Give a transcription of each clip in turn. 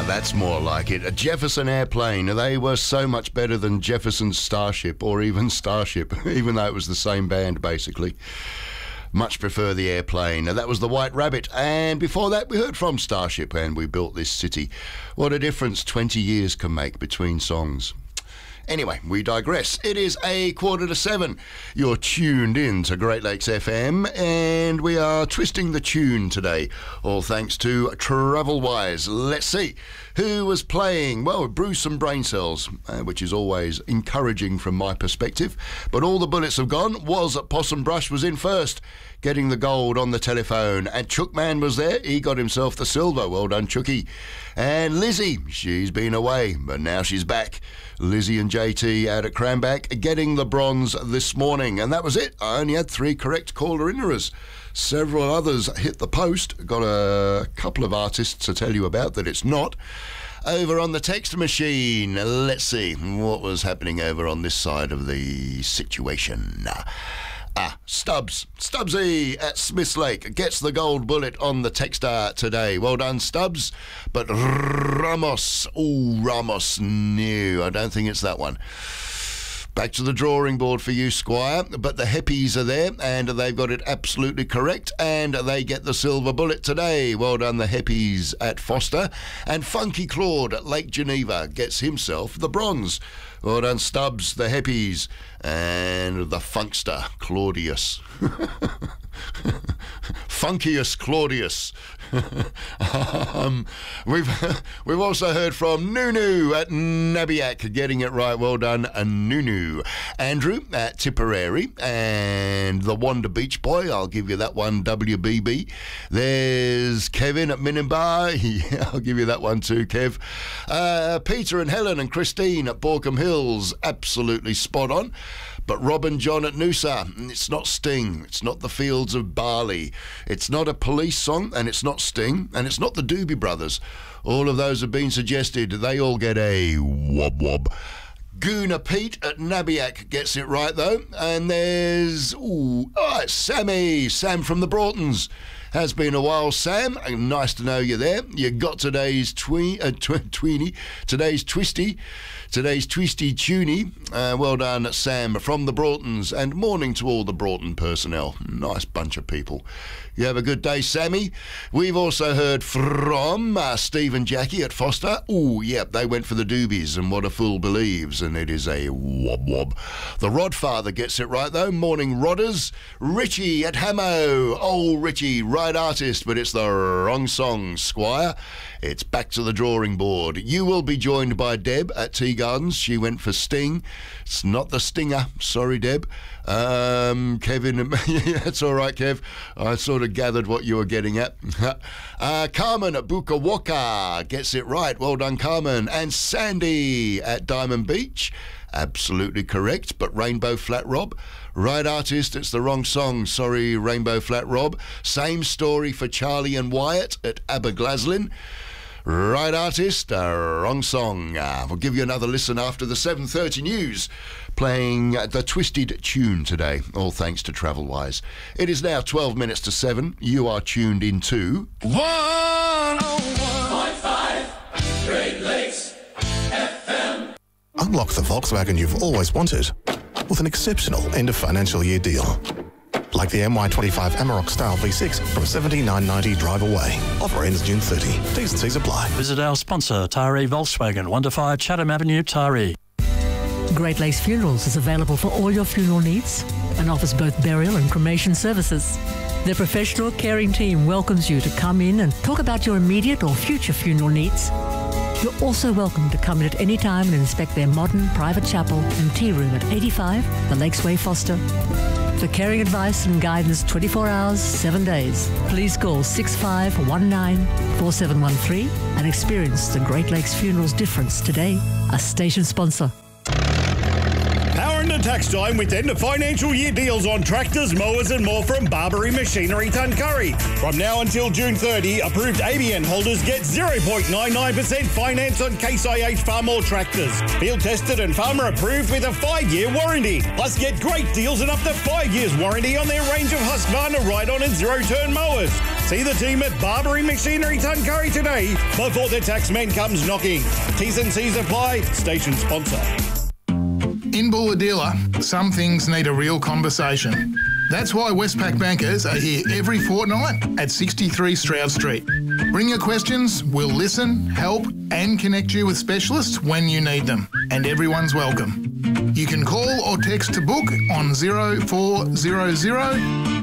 That's more like it. A Jefferson airplane. They were so much better than Jefferson's Starship or even Starship, even though it was the same band, basically. Much prefer the airplane. That was the White Rabbit. And before that, we heard from Starship and We Built This City. What a difference 20 years can make between songs. Anyway, we digress. It is 6:45. You're tuned in to Great Lakes FM, and we are twisting the tune today, all thanks to Travelwise. Let's see who was playing. Well, Bruce and Brain Cells, which is always encouraging from my perspective. But all the bullets have gone. Was Possum Brush was in first, getting the gold on the telephone. And Chookman was there. He got himself the silver. Well done, Chookie. And Lizzie, she's been away, but now she's back. Lizzie and JT out at Cranback getting the bronze this morning. And that was it. I only had 3 correct caller-innerers. Several others hit the post. Got a couple of artists to tell you about that it's not. Over on the text machine, let's see what was happening over on this side of the situation. Stubbsy at Smiths Lake gets the gold bullet on the Techstar today. Well done, Stubbs. But Ramos, no, I don't think it's that one. Back to the drawing board for you, Squire. But the Heppies are there, and they've got it absolutely correct, and they get the silver bullet today. Well done, the Heppies at Foster. And Funky Claude at Lake Geneva gets himself the bronze. Well done, Stubbs, the Heppies, and the Funkster, Claudius. Funkius Claudius. We've also heard from Nunu at Nabiac, getting it right. Well done, Nunu. Andrew at Tipperary, and the Wanda Beach Boy, I'll give you that one, WBB. There's Kevin at Minimbar. Yeah, I'll give you that one too, Kev. Peter and Helen and Christine at Borkham Hills, absolutely spot on. But Robin John at Noosa, it's not Sting, it's not the Fields of Barley, it's not a Police song, and it's not Sting, and it's not the Doobie Brothers. All of those have been suggested. They all get a wob. Goona Pete at Nabiac gets it right, though. And there's, it's Sammy, Sam from the Broughtons. Has been a while, Sam. Nice to know you're there. You got today's tweenie, today's twisty tuny. Well done, Sam from the Broughtons, and morning to all the Broughton personnel. Nice bunch of people. You have a good day, Sammy. We've also heard from Steve and Jackie at Foster. They went for the Doobies and What a Fool Believes, and it is a wob. The Rodfather gets it right, though. Morning, Rodders. Richie at Hamo. Richie, right artist, but it's the wrong song, Squire. It's back to the drawing board. You will be joined by Deb at Tea Gardens. She went for Sting. It's not the Stinger. Sorry, Deb. Kevin, it's all right, Kev. I sort of gathered what you were getting at. Carmen at Bukawaka gets it right. Well done, Carmen. And Sandy at Diamond Beach. Absolutely correct, but Rainbow Flat Rob. Right artist, it's the wrong song. Sorry, Rainbow Flat Rob. Same story for Charlie and Wyatt at Aberglaslyn. Right artist, wrong song. We'll give you another listen after the 7:30 news, playing the twisted tune today, all thanks to Travelwise. It is now 12 minutes to 7. You are tuned into 101.5 Great Lakes FM. Unlock the Volkswagen you've always wanted with an exceptional end of financial year deal. Like the MY25 Amarok Style V6 from $79.90 drive away. Offer ends June 30. T's and C's apply. Visit our sponsor, Taree Volkswagen, 1-5 Chatham Avenue, Taree. Great Lakes Funerals is available for all your funeral needs and offers both burial and cremation services. Their professional, caring team welcomes you to come in and talk about your immediate or future funeral needs. You're also welcome to come in at any time and inspect their modern private chapel and tea room at 85 The Lakes Way, Foster. For caring advice and guidance 24 hours, 7 days, please call 6519-4713 and experience the Great Lakes Funerals difference today. A station sponsor. Power into tax time with end of financial year deals on tractors, mowers and more from Barbary Machinery Tuncurry. From now until June 30, approved ABN holders get 0.99% finance on Case IH Farmall tractors. Field tested and farmer approved with a 5-year warranty. Plus get great deals and up to 5 years warranty on their range of Husqvarna ride-on and zero-turn mowers. See the team at Barbary Machinery Tuncurry today before the taxman comes knocking. T's and C's apply. Station sponsor. In Bulahdelah, some things need a real conversation. That's why Westpac bankers are here every fortnight at 63 Stroud Street. Bring your questions, we'll listen, help and connect you with specialists when you need them. And everyone's welcome. You can call or text to book on 0400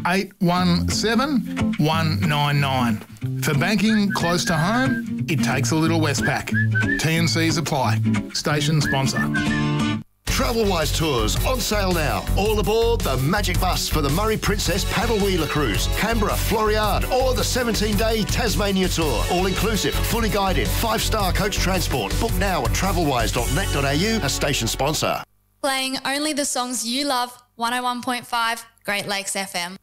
817 199. For banking close to home, it takes a little Westpac. T&Cs apply. Station sponsor. Travelwise Tours on sale now. All aboard the Magic Bus for the Murray Princess Paddle Wheeler Cruise, Canberra, Floriade, or the 17-day Tasmania Tour. All inclusive, fully guided, 5-star coach transport. Book now at travelwise.net.au, a station sponsor. Playing only the songs you love, 101.5 Great Lakes FM.